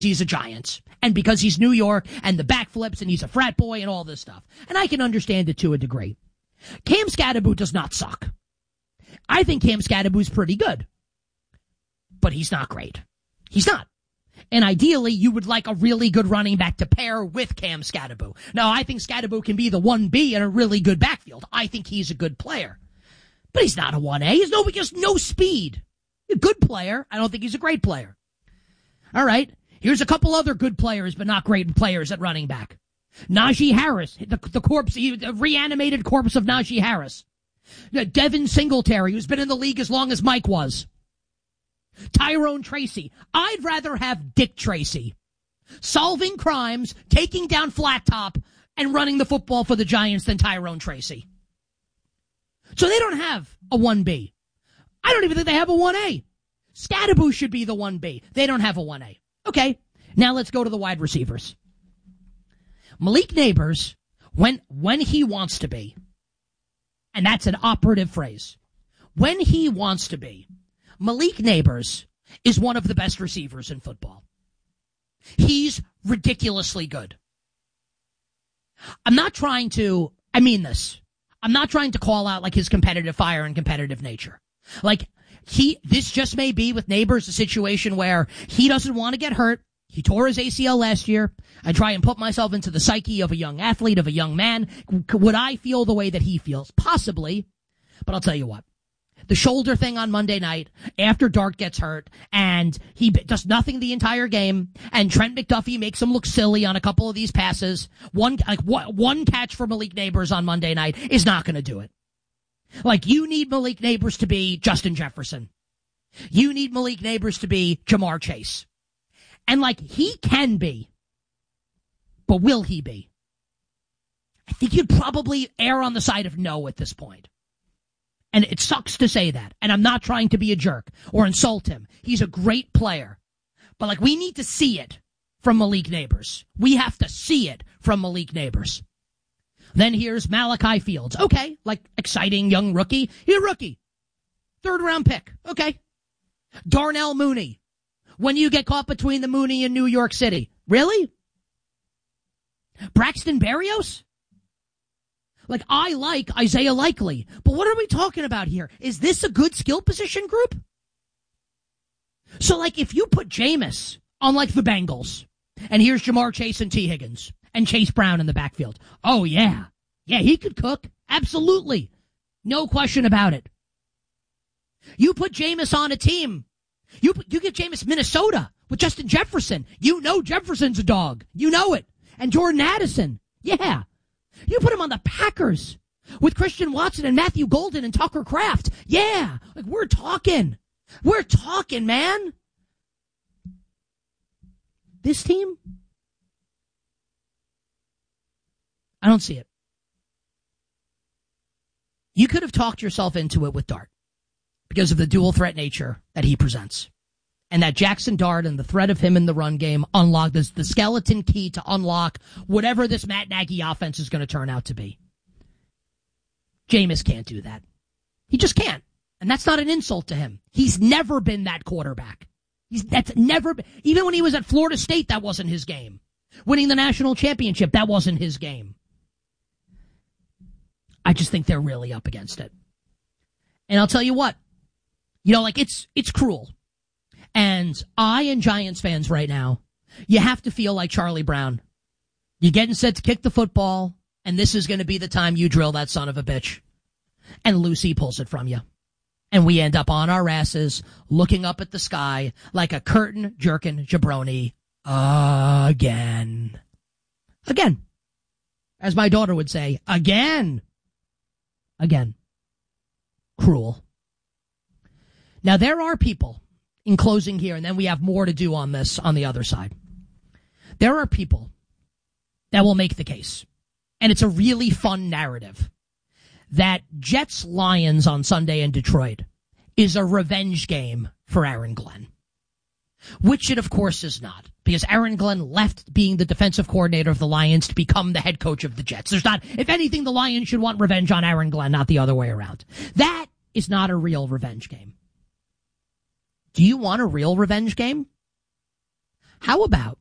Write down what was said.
he's a Giant and because he's New York and the backflips and he's a frat boy and all this stuff. And I can understand it to a degree. Cam Skattebo does not suck. I think Cam Skattebo's pretty good. But he's not great. He's not. And ideally, you would like a really good running back to pair with Cam Skattebo. Now, I think Skattebo can be the 1B in a really good backfield. I think he's a good player. But he's not a 1A. He's just no speed. A good player. I don't think he's a great player. All right. Here's a couple other good players, but not great players at running back. Najee Harris, the corpse, the reanimated corpse of Najee Harris. Devin Singletary, who's been in the league as long as Mike was. Tyrone Tracy. I'd rather have Dick Tracy solving crimes, taking down Flat Top, and running the football for the Giants than Tyrone Tracy. So they don't have a 1B. I don't even think they have a 1A. Skattebo should be the 1B. They don't have a 1A. Okay, now let's go to the wide receivers. Malik Nabers, when he wants to be, and that's an operative phrase, when he wants to be, Malik Nabers is one of the best receivers in football. He's ridiculously good. I mean this. I'm not trying to call out like his competitive fire and competitive nature. Like this just may be with Nabers a situation where he doesn't want to get hurt. He tore his ACL last year. I try and put myself into the psyche of a young athlete, of a young man. Would I feel the way that he feels? Possibly. But I'll tell you what. The shoulder thing on Monday night, after Dart gets hurt, and he does nothing the entire game, and Trent McDuffie makes him look silly on a couple of these passes. One catch for Malik Nabers on Monday night is not going to do it. Like, you need Malik Nabers to be Justin Jefferson. You need Malik Nabers to be Jamar Chase. And, like, he can be. But will he be? I think you'd probably err on the side of no at this point. And it sucks to say that. And I'm not trying to be a jerk or insult him. He's a great player. But, like, we need to see it from Malik Nabers. We have to see it from Malik Nabers. Then here's Malachi Fields. Okay, like, exciting young rookie. He's a rookie. 3rd round pick. Okay. Darnell Mooney. When you get caught between the Mooney and New York City. Really? Braxton Berrios? Like, I like Isaiah Likely, but what are we talking about here? Is this a good skill position group? So, like, if you put Jameis on, like, the Bengals, and here's Jamar Chase and T. Higgins, and Chase Brown in the backfield. Oh, yeah. Yeah, he could cook. Absolutely. No question about it. You put Jameis on a team. You get Jameis Minnesota with Justin Jefferson. You know Jefferson's a dog. You know it. And Jordan Addison. Yeah. You put him on the Packers with Christian Watson and Matthew Golden and Tucker Kraft. Yeah. Like, we're talking. We're talking, man. This team? I don't see it. You could have talked yourself into it with Dart because of the dual threat nature that he presents. And that Jackson Dart and the threat of him in the run game unlock this, the skeleton key to unlock whatever this Matt Nagy offense is going to turn out to be. Jameis can't do that. He just can't. And that's not an insult to him. He's never been that quarterback. That's never been, even when he was at Florida State, that wasn't his game. Winning the national championship, that wasn't his game. I just think they're really up against it. And I'll tell you what, you know, like, it's cruel. And I and Giants fans right now, you have to feel like Charlie Brown. You're getting set to kick the football, and this is going to be the time you drill that son of a bitch. And Lucy pulls it from you. And we end up on our asses, looking up at the sky like a curtain-jerking jabroni again. Again. As my daughter would say, again. Again. Cruel. Now, there are people, in closing here, and then we have more to do on this on the other side. There are people that will make the case, and it's a really fun narrative, that Jets-Lions on Sunday in Detroit is a revenge game for Aaron Glenn. Which it, of course, is not, because Aaron Glenn left being the defensive coordinator of the Lions to become the head coach of the Jets. There's not, if anything, the Lions should want revenge on Aaron Glenn, not the other way around. That is not a real revenge game. Do you want a real revenge game? How about